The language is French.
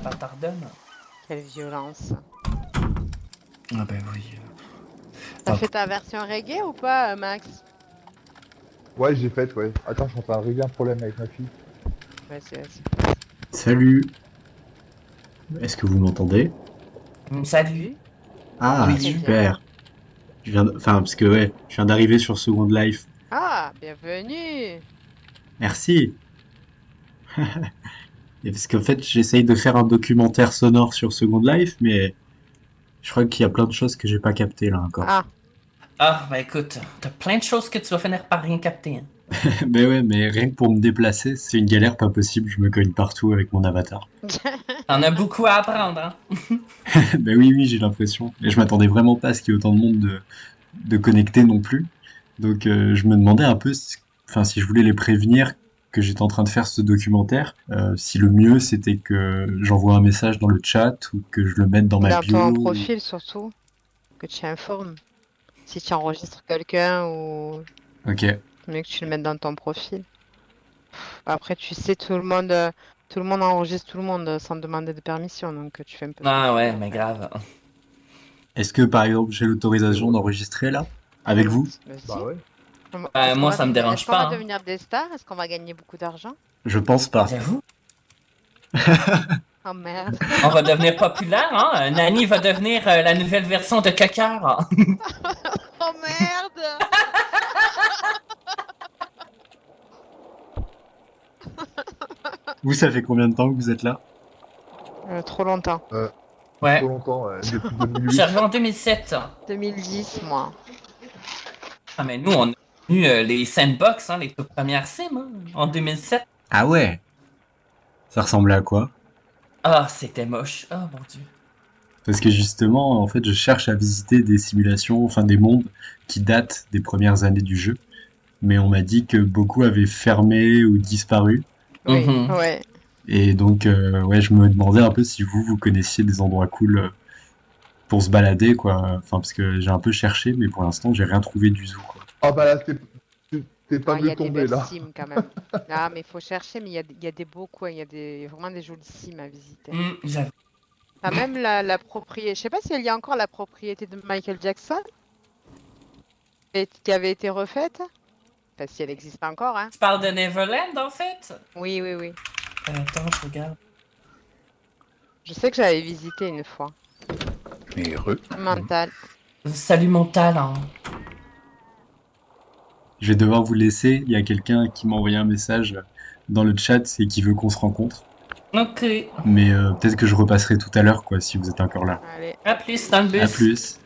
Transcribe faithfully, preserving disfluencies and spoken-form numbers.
avatar donne. Quelle violence. Ah ben oui. T'as Ah. fait ta version reggae ou pas, euh, Max? Ouais, j'ai fait, ouais. Attends, je suis en train de régler un problème avec ma fille. Vas-y, vas-y. Salut. Est-ce que vous m'entendez? Mm, Salut. Ah, Oui. Très bien. super. Je viens de- Enfin, parce que ouais, je viens d'arriver sur Second Life. Ah, bienvenue. Merci. Et parce qu'en fait, j'essaye de faire un documentaire sonore sur Second Life, mais je crois qu'il y a plein de choses que j'ai pas captées là encore. Ah, Ah ben écoute, t'as plein de choses que tu vas finir par rien capter. Hein. Mais ouais, mais rien que pour me déplacer, c'est une galère pas possible. Je me cogne partout avec mon avatar. T'en as beaucoup à apprendre, hein. Ben oui, oui, j'ai l'impression. Et je m'attendais vraiment pas à ce qu'il y ait autant de monde de, de connectés non plus. Donc euh, je me demandais un peu, si, enfin, si je voulais les prévenir que j'étais en train de faire ce documentaire, euh, si le mieux c'était que j'envoie un message dans le chat ou que je le mette dans ma dans bio. ton ou- profil surtout, que tu informes. Si tu enregistres quelqu'un ou Ok. mieux que tu le mettes dans ton profil. Après, tu sais, tout le monde, euh, tout le monde enregistre tout le monde euh, sans demander de permission, donc euh, tu fais un peu. ce que Ah tu ouais, veux, en mais fait. grave. Est-ce que par exemple j'ai l'autorisation C'est bon. d'enregistrer là avec vous? Vas-y. Bah ouais. Est-ce Euh, qu'on moi, va ça me devenir- dérange Est-ce qu'on pas, va hein. devenir des stars? Est-ce qu'on va gagner beaucoup d'argent? Je pense pas. J'avoue. Oh merde. On va devenir populaire, hein. Nani va devenir euh, la nouvelle version de Cacard. Hein. Oh merde. Vous, ça fait combien de temps que vous êtes là? Euh, trop longtemps. Ouais. Trop longtemps, euh, depuis deux mille Je suis huit. arrivé en deux mille sept. deux mille dix, moi. Ah mais nous, on a eu euh, les sandbox, hein, les toutes premières sims, hein, en deux mille sept. Ah ouais. Ça ressemblait à quoi? Ah, c'était moche. Oh mon dieu. Parce que justement, en fait, je cherche à visiter des simulations, enfin des mondes qui datent des premières années du jeu. Mais on m'a dit que beaucoup avaient fermé ou disparu. Oui, Mhm. ouais. Et donc, euh, ouais, je me demandais un peu si vous, vous connaissiez des endroits cool euh, pour se balader, quoi. Enfin, parce que j'ai un peu cherché, mais pour l'instant, j'ai rien trouvé du zoo, quoi. Ah bah là, t'es t'es- t'es pas Ah, il y mieux a des tombé belles là. sims quand même. Ah, mais il faut chercher, mais il y a, il y a des beaux coins, il y a des, vraiment des jolies sims à visiter. Mm, j'avoue. Ah, même la, la propriété, je sais pas s'il y a encore la propriété de Michael Jackson et- qui avait été refaite. Enfin, si elle existe encore, hein. Tu parles de Neverland, en fait? Oui, oui, oui. Euh, attends, je regarde. Je sais que j'avais visité une fois. Mais heureux. Mental. Salut mon talent. Je vais devoir vous laisser. Il y a quelqu'un qui m'a envoyé un message dans le chat et qui veut qu'on se rencontre. Ok. Mais euh, peut-être que je repasserai tout à l'heure, quoi, si vous êtes encore là. Allez. À plus dans le bus. À plus.